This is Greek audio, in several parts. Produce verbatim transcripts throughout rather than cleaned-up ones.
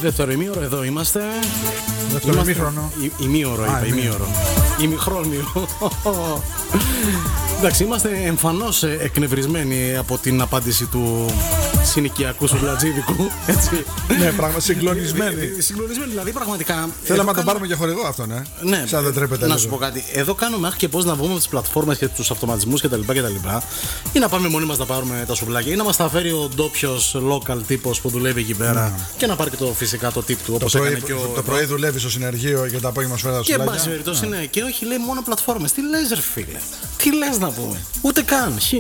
δεύτερο ημίωρο, εδώ είμαστε. Δεύτερο ημίχρονο. Ημίωρο, είπα, ημίωρο. Ημιχρόνιο. Εντάξει, είμαστε εμφανώς εκνευρισμένοι από την απάντηση του συνοικιακού Σουβλατζίδικου. Έτσι. Ναι, πράγμα συγκλονισμένοι. Συγκλονισμένοι, δηλαδή πραγματικά. Θέλαμε να τον πάρουμε για χορηγό αυτό, ναι. Ναι, σαν δεν τρέπεται. Να σου πω κάτι. Εδώ κάνουμε άχι και πώς να βγούμε από τις πλατφόρμες και τους αυτοματισμούς κτλ. Ή να πάμε μόνοι μας να πάρουμε τα σουβλάκια. Ή να μας τα φέρει ο ντόπιος local τύπος που δουλεύει εκεί πέρα. Ναι. Και να πάρει και το φυσικά το tip του. Όπως το, έκανε πρωί, και ο... το πρωί δουλεύει στο συνεργείο και τα απόγευμα σου φέρει τα σουβλάκια. Και εν πάση περιπτώσει, ναι. Και όχι, λέει μόνο πλατφόρμες. Τι λες, ρε φίλε. Τι λες να πούμε. Ούτε καν. Χ.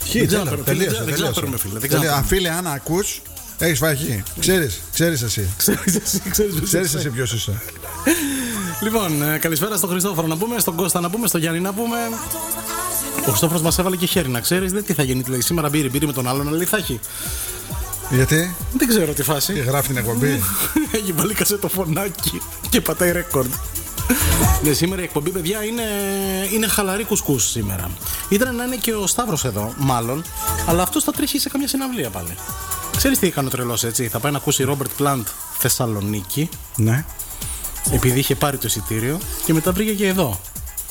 Αν φίλε, αν ακούς, έχεις φάει χ. Ξέρεις, ξέρεις εσύ. Ξέρεις εσύ ποιος είσαι. Λοιπόν, καλησπέρα στον Χριστόφορο να πούμε, στον Κώστα να πούμε, στον Γιάννη να πούμε. Ο Χριστόφορος μας έβαλε και χέρι, να ξέρεις. Δεν τι θα γίνει, λέει σήμερα μπύρι μπύρι με τον άλλον, αλλά θα έχει. Γιατί? Δεν ξέρω τι φάση. Τι γράφει την εκπομπή. Έχει βάλει κασετοφωνάκι και πατάει ρεκόρντ. Ναι, σήμερα η εκπομπή, παιδιά, είναι, είναι χαλαρή κουσκούς σήμερα. Ήταν να είναι και ο Σταύρος εδώ, μάλλον, αλλά αυτός θα τρέχει σε καμιά συναυλία πάλι. Ξέρεις τι έκανε ο τρελός, έτσι? Θα πάει να ακούσει Robert Plant Θεσσαλονίκη. Ναι. Επειδή είχε πάρει το εισιτήριο και μετά βρήκε και εδώ.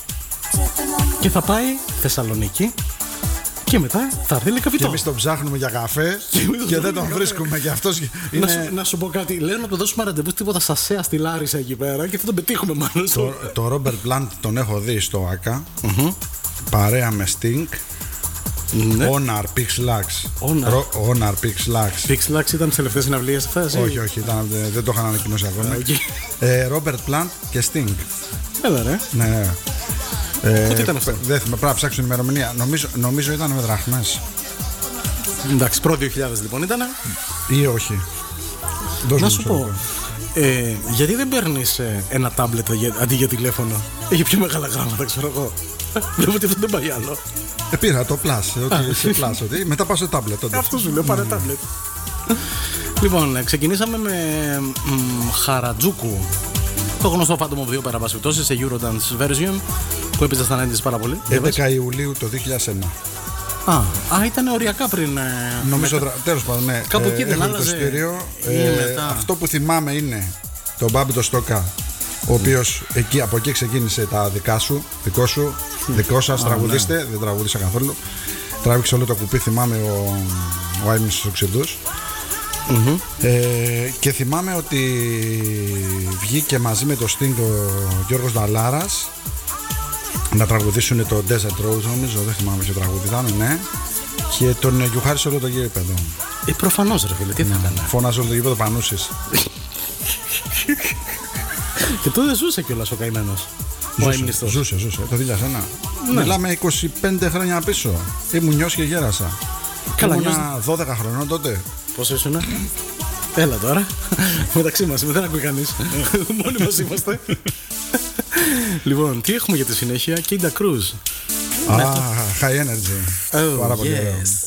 Και θα πάει Θεσσαλονίκη. Και μετά θα έρθει λέει καφιτό. Και εμείς τον ψάχνουμε για καφέ και, και δεν τον βρίσκουμε. Και αυτός είναι... να, σου, να σου πω κάτι. Λέω να του δώσουμε ραντεβού τίποτα στα ΣΕΑ στη Λάρισα εκεί πέρα και θα τον πετύχουμε μάλλον. Το, το Robert Plant τον έχω δει στο ΑΚΑ. Mm-hmm. Παρέα με Sting. Ναι. Onar Pixlax. Onar Pixlax. Pixlax ήταν τις τελευταίες συναυλίες αυτές. Όχι, όχι, ήταν, δεν το είχαν ανακοινώσει ακόμα. Okay. ε, Robert Plant και Sting. Έλα ρε. Ναι, ναι. Ε, Πότε ήταν αυτό? Δεν θυμάμαι, πρέπει να ψάξω την ημερομηνία. Νομίζω, νομίζω ήταν με δραχμές. Εντάξει, προ δύο χιλιάδες λοιπόν ήταν. Ή όχι. Δώσ' να σου πω. Ε, γιατί δεν παίρνεις ε, ένα τάμπλετ αντί για τηλέφωνο? Έχει πιο μεγάλα γράμματα, ξέρω εγώ. Βλέπω ότι αυτό δεν πάει άλλο. Ε, πήρα το Plus. Ότι σε Plus, ότι μετά πάω σε τάμπλετ. Αυτό σου λέω, πάρε τάμπλετ. Λοιπόν, ξεκινήσαμε με μ, Χαρατζούκου. Το γνωστό Phantom of the Opera βασιπτώσει σε Eurodance version που έπαιζε στα ενενήντα πάρα πολύ. έντεκα Ιουλίου το δύο χιλιάδες ένα. Α, α, ήταν οριακά πριν. Νομίζω μετα... τέλος πάντων, ναι. Κάπου εκεί δεν άλλαζε. Το στήριο, ε, αυτό που θυμάμαι είναι τον Μπάμπη το Στόκα, ο οποίος εκεί, από εκεί ξεκίνησε τα δικά σου, δικό σου, δικό σας, τραγουδίστε, ναι. Δεν τραγουδίσα καθόλου. Τράβηξε όλο το κουπί, θυμάμαι ο, ο Άιμνης στους Οξυδούς. Mm-hmm. Ε, και θυμάμαι ότι βγήκε μαζί με το Sting ο Γιώργος Δαλάρας να τραγουδήσουν το Desert Rose, νομίζω, δεν θυμάμαι ποιο τραγούδι ήταν, ναι. Και τον γιουχάρισε όλο το γήπεδο. Ε, προφανώς ρε φίλε, τι θα έκανε. Φώναζε όλο το γήπεδο Πανούσης. Και τότε ζούσε κιόλας ο καημένος. Ζούσε, ζούσε, ζούσε, το δύο χιλιάδες ένα. Ναι. Μιλάμε είκοσι πέντε χρόνια πίσω. Ήμουν νιός και γέρασα. Ήμουνα δώδεκα χρονών τότε. Πόσο ήσουνα? Έλα τώρα. Μεταξύ μας, δεν ακούει κανείς. Μόνοι μας είμαστε. Λοιπόν, τι έχουμε για τη συνέχεια? Kinda Cruz. Ah, High Energy. Oh, yes.